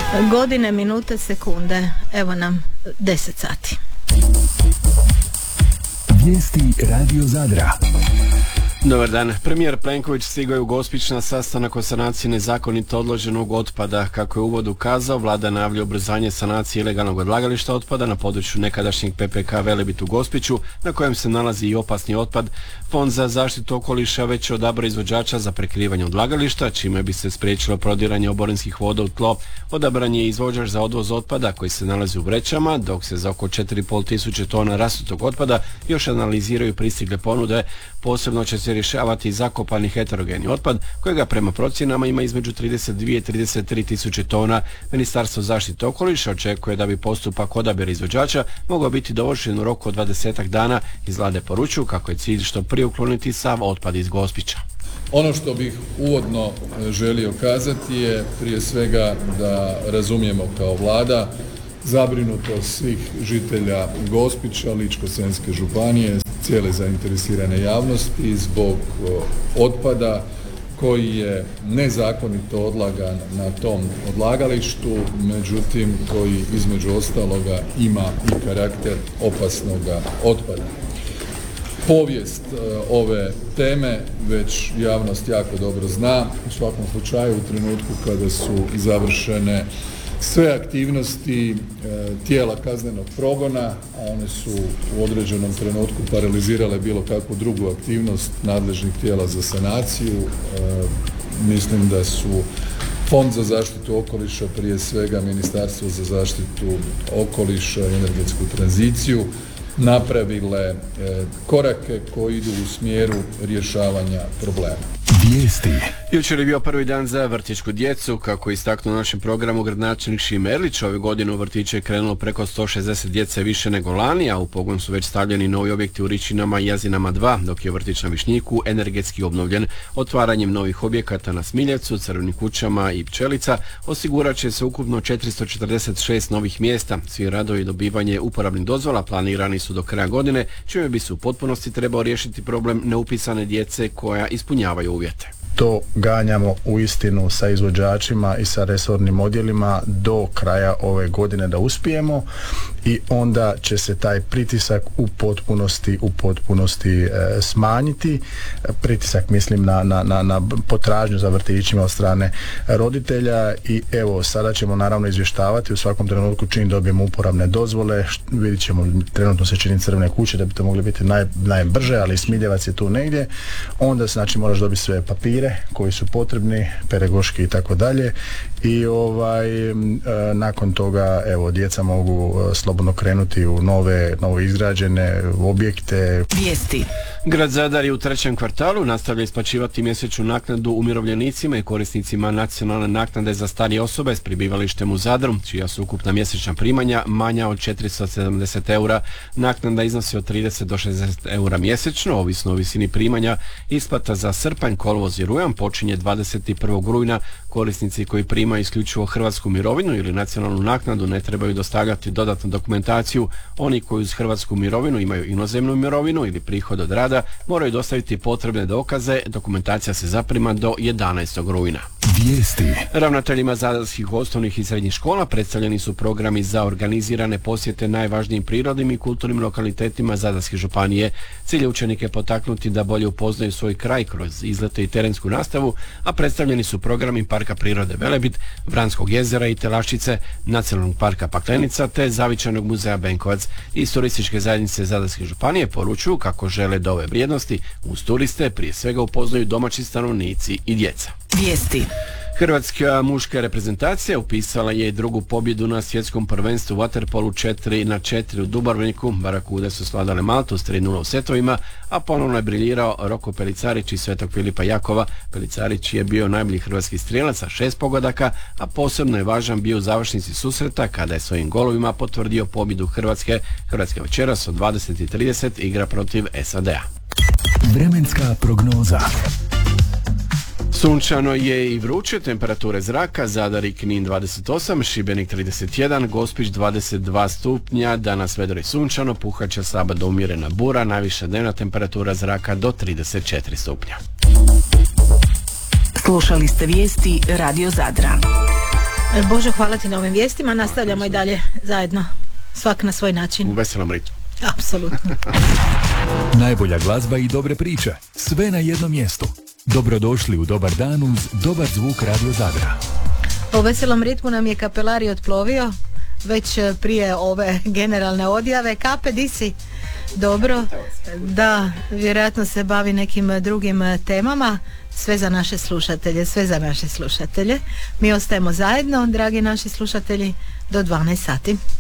Godine, minute, sekunde. Evo nam 10 sati. Vijesti Radio Zadra. Dobar dan. Premijer Plenković stigao je u Gospić na sastanak o sanaciji nezakonito odloženog otpada. Kako je u uvodu kazao, vlada najavljuje ubrzanje sanacije ilegalnog odlagališta otpada na području nekadašnjeg PPK Velebit u Gospiću, na kojem se nalazi i opasni otpad. Fond za zaštitu okoliša već je odabrao izvođača za prekrivanje odlagališta, čime bi se spriječilo prodiranje oborinskih voda u tlo. Odabran je izvođač za odvoz otpada koji se nalazi u vrećama, dok se za oko 4,5 tisuće tona rasutog otpada još analiziraju pristigle ponude. Posebno će se rješavati zakopani heterogeni otpad, kojega prema procjenama ima između 32 i 33 tisuće tona. Ministarstvo zaštite okoliša očekuje da bi postupak odabira izvođača mogao biti dovršen u roku od 20 dana. Iz vlade poručuju kako je cilj što prije ukloniti sav otpad iz Gospića. Ono što bih uvodno želio kazati je prije svega da razumijemo kao vlada zabrinutost svih žitelja Gospića, Ličko-senjske županije, cijele zainteresirane javnosti zbog otpada koji je nezakonito odlagan na tom odlagalištu, međutim koji između ostaloga ima i karakter opasnoga otpada. Povijest ove teme već javnost jako dobro zna. U svakom slučaju u trenutku kada su završene sve aktivnosti tijela kaznenog progona, a one su u određenom trenutku paralizirale bilo kakvu drugu aktivnost nadležnih tijela za sanaciju. Mislim da su Fond za zaštitu okoliša, prije svega Ministarstvo za zaštitu okoliša i energetsku tranziciju, napravile korake koji idu u smjeru rješavanja problema. Vijesti. Jučer je bio prvi dan za vrtićku djecu. Kako je istaknuo u našem programu gradonačelnik Šime Erlić, ove godine u vrtiće je krenulo preko 160 djece više nego lani, a u pogon su već stavljeni novi objekti u Ričinama i Jazinama 2, dok je vrtić na Višnjiku energetski obnovljen. Otvaranjem novih objekata na Smiljevcu, Crvenim kućama i Pčelica osigurat će se ukupno 446 novih mjesta. Svi radovi i dobivanje uporabnih dozvola planirani su do kraja godine, čime bi se u potpunosti trebao riješiti problem neupisane djece koja ispunjavaju uvjete. To ganjamo uistinu sa izvođačima i sa resornim odjelima do kraja ove godine da uspijemo i onda će se taj pritisak u potpunosti smanjiti. Pritisak mislim na potražnju za vrtićima od strane roditelja i evo sada ćemo naravno izvještavati u svakom trenutku čim dobijemo uporabne dozvole. Vidjet ćemo, trenutno se čini Crvene kuće da bi to mogli biti najbrže, ali Smiljevac je tu negdje. Onda znači moraš dobiti sve papire koji su potrebni, pedagoški i tako dalje i nakon toga evo djeca mogu slobodno krenuti u nove izgrađene objekte. Vijesti. Grad Zadar je u trećem kvartalu nastavlja isplaćivati mjesečnu naknadu umirovljenicima i korisnicima nacionalne naknade za starije osobe s prebivalištem u Zadru, čija su ukupna mjesečna primanja manja od 470 eura. Naknada iznosi od 30 do 60 eura mjesečno, ovisno o visini primanja. Isplata za srpanj, kolovoz i rujan počinje 21. rujna. Korisnici koji primaju isključivo hrvatsku mirovinu ili nacionalnu naknadu ne trebaju dostavljati dodatnu dokumentaciju. Oni koji uz hrvatsku mirovinu imaju inozemnu mirovinu ili prihod od rada moraju dostaviti potrebne dokaze. Dokumentacija se zaprima do 11. rujna. Vijesti. Ravnateljima zadarskih osnovnih i srednjih škola predstavljeni su programi za organizirane posjete najvažnijim prirodnim i kulturnim lokalitetima Zadarske županije. Cilj je učenike potaknuti da bolje upoznaju svoj kraj kroz izlete i terensku nastavu, a predstavljeni su programi Parka prirode Velebit, Vranskog jezera i Telaščice, Nacionalnog parka Paklenica te Zavičajnog muzeja Benkovac. Iz turističke zajednice Zadarske županije poručuju kako žele da ove vrijednosti uz turiste prije svega upoznaju domaći stanovnici i djeca. Vijesti. Hrvatska muška reprezentacija upisala je drugu pobjedu na svjetskom prvenstvu u vaterpolu 4-4 u Dubrovniku. Barakude su svladale Maltu s 3-0 u setovima, a ponovno je briljirao Roko Pelicarić iz Svetog Filipa Jakova. Pelicarić je bio najbolji hrvatski strijelac sa 6 pogodaka, a posebno je važan bio u završnici susreta kada je svojim golovima potvrdio pobjedu Hrvatske. Hrvatska večeras od 20:30 igra protiv SAD-a. Vremenska prognoza. Sunčano je i vruće, temperature zraka, Zadar i Knin 28, Šibenik 31, Gospić 22 stupnja, danas vedro i sunčano, puhaće slaba do umjerena bura, najviša dnevna temperatura zraka do 34 stupnja. Slušali ste vijesti Radio Zadra. Bože, hvala ti na ovim vijestima. Nastavljamo i dalje zajedno. Svak na svoj način. U veselom ritmu. Apsolutno. Najbolja glazba i dobre priče. Sve na jednom mjestu. Dobrodošli u Dobar dan uz dobar zvuk Radio Zadra. U veselom ritmu nam je Kapelari otplovio već prije ove generalne odjave. Kape, di si? Dobro, da, vjerojatno se bavi nekim drugim temama. Sve za naše slušatelje. Mi ostajemo zajedno, dragi naši slušatelji, do 12 sati.